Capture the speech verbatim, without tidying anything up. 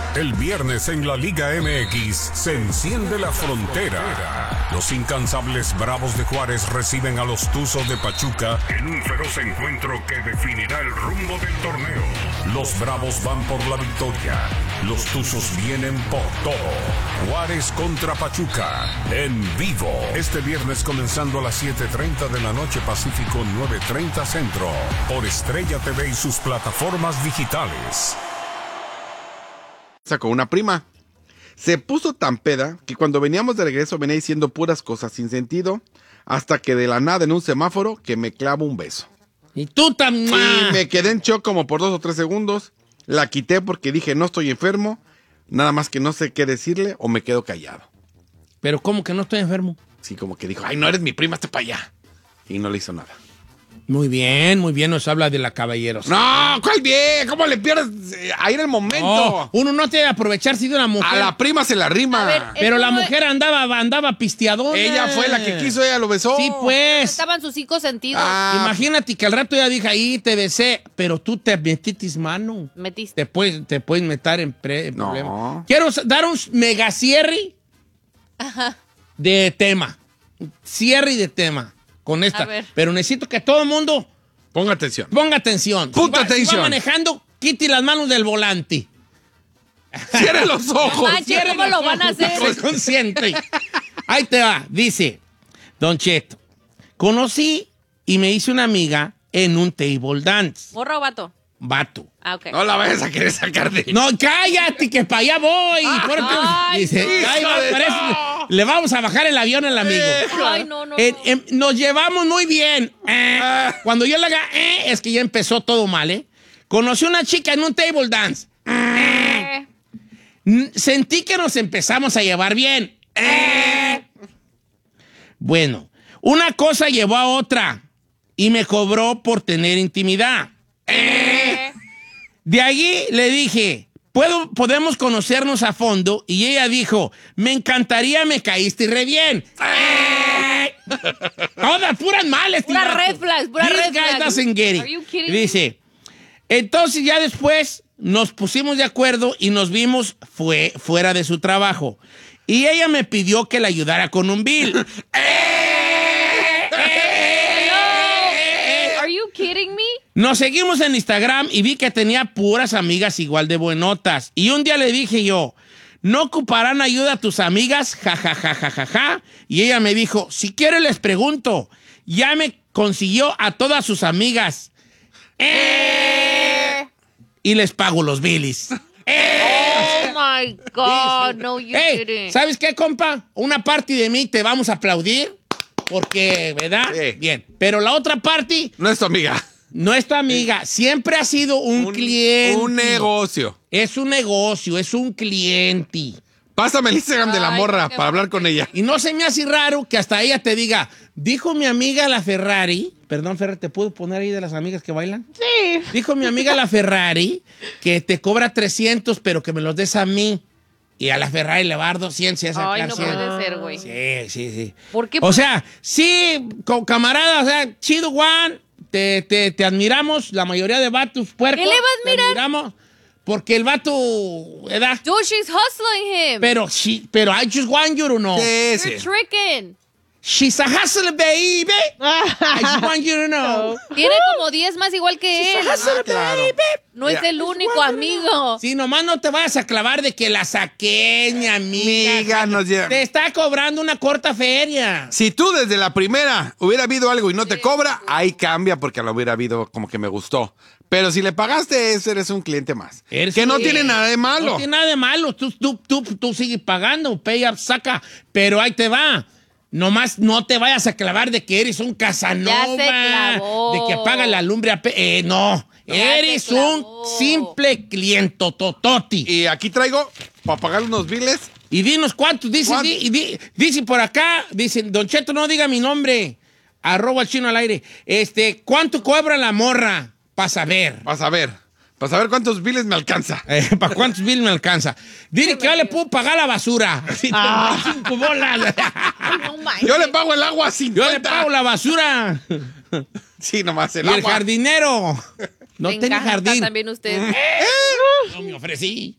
El viernes en la Liga M X se enciende la frontera. Los incansables Bravos de Juárez reciben a los Tuzos de Pachuca en un feroz encuentro que definirá el rumbo del torneo. Los Bravos van por la victoria. Los Tuzos vienen por todo. Juárez contra Pachuca en vivo. Este viernes comenzando a las siete treinta de la noche Pacífico, nueve treinta Centro. Por Estrella T V y sus plataformas digitales. Sacó una prima. Se puso tan peda que cuando veníamos de regreso venía diciendo puras cosas sin sentido, hasta que de la nada en un semáforo que me clavo un beso. Y tú también. Y me quedé en shock como por dos o tres segundos. La quité porque dije no estoy enfermo, nada más que no sé qué decirle o me quedo callado. Pero ¿cómo que no estoy enfermo? Sí, como que dijo, ay, no eres mi prima, hazte para allá. Y no le hizo nada. Muy bien, muy bien, nos habla de la caballeros. No, ¿cuál bien? ¿Cómo le pierdes eh, ahí en el momento? No, uno no debe aprovecharse de una mujer. A la prima se la rima. A ver, Pero la no mujer andaba, andaba pisteadora. Ella fue la que quiso, ella lo besó. Sí, pues. Estaban sus cinco sentidos. Ah. Imagínate que al rato ella dijo, ahí te besé, pero tú te metiste mano. Metiste. Te puedes, te puedes meter en, pre, en No. problemas. Quiero dar un mega cierre de tema. Cierre de tema con esta. A ver. Pero necesito que todo el mundo Ponga atención. ponga atención. Punta Si va, atención. Si va manejando, quite las manos del volante. Cierre los ojos. Manche, Cierre ¿cómo los lo van a ojos, hacer? soy consciente. Ahí te va. Dice, Don Cheto, conocí y me hice una amiga en un table dance. ¿Morra o vato? Vato. Ah, ok. No la vayas a querer sacar de... No, cállate, que para allá voy. ¿Por qué? Ay, Dice, hijo ahí va, de- parece- no. le vamos a bajar el avión al amigo. Ay, no, no, Eh, no. eh, nos llevamos muy bien. Eh, cuando yo le haga, eh, es que ya empezó todo mal, ¿eh? Conocí una chica en un table dance. Eh, N- Sentí que nos empezamos a llevar bien. Eh. Bueno, una cosa llevó a otra y me cobró por tener intimidad. eh. De allí le dije, ¿puedo, podemos conocernos a fondo. Y ella dijo, me encantaría, me caíste re bien. Eh. Todas puras males. Puras tío. red flags, puras This red guy flags. doesn't get it. Are you kidding me? Dice, entonces ya después nos pusimos de acuerdo y nos vimos fue, fuera de su trabajo. Y ella me pidió que le ayudara con un bill. Are you kidding me? Nos seguimos en Instagram y vi que tenía puras amigas igual de buenotas. Y un día le dije yo, ¿no ocuparán ayuda a tus amigas? Ja, ja, ja, ja, ja, ja. Y ella me dijo, si quiere les pregunto. Ya me consiguió a todas sus amigas. Eh. Y les pago los bilis. Oh my God, Sí, sí. no, you Ey, didn't. ¿sabes qué, compa? Una parte de mí te vamos a aplaudir. Porque, ¿verdad? Sí. Bien. Pero la otra parte No es tu amiga. no es tu amiga. Siempre ha sido un, cliente. Un negocio. Es un negocio, es un cliente. Pásame el Instagram de la Ay, morra qué para hablar con ella. Y no se me hace raro que hasta ella te diga, dijo mi amiga la Ferrari, perdón, Ferrari, ¿te puedo poner ahí de las amigas que bailan? Sí. Dijo mi amiga la Ferrari que te cobra trescientos, pero que me los des a mí. Y a la Ferrari le va a dar doscientos y a sacar Ay, no cien. puede ser, güey. Sí, sí, sí. ¿Por qué? O sea, sí, co- camarada, o sea, chido, Juan, te, te, te admiramos, la mayoría de vatos puercos. ¿Qué le va a te admirar? admiramos porque el vato, ¿verdad? Dude, she's hustling him. Pero sí, pero I just want you to know. Sí, You're sí. tricking. She's a hustler, baby. I just want you to know. Tiene como diez más igual que él. Hustler, claro. baby. No es Mira. el único amigo. Sí, nomás no te vayas a clavar de que la saqué, mi amiga. Amiga, nos lleva- Te está cobrando una corta feria. Si tú desde la primera hubiera habido algo y no te cobra, ahí cambia porque lo hubiera habido como que me gustó. Pero si le pagaste eso, eres un cliente más. Eres que no un- tiene nada de malo. No tiene nada de malo. Tú, tú, tú, tú sigues pagando, pay up, saca. Pero ahí te va. Nomás no te vayas a clavar de que eres un Casanova. Ya se clavó. De que paga la lumbre a pe- eh, no. Ya eres se un clavó. simple cliente tototi. Y aquí traigo para pagar unos biles. Y dinos cuántos. Dice, ¿Cuánto? di- y di- dice por acá, dice, Don Cheto, no diga mi nombre. Arroba al chino al aire. Este, ¿cuánto cobra la morra? Para saber. Vas a ver. Para saber cuántos biles me alcanza. Eh, ¿Para cuántos mil me alcanza? Dile que yo le puedo pagar la basura. cinco bolas. No manches. Yo le pago el agua a Yo cincuenta. le pago la basura. Sí, nomás el Y el agua. jardinero. No Me tiene encanta jardín. también usted. No me ofrecí.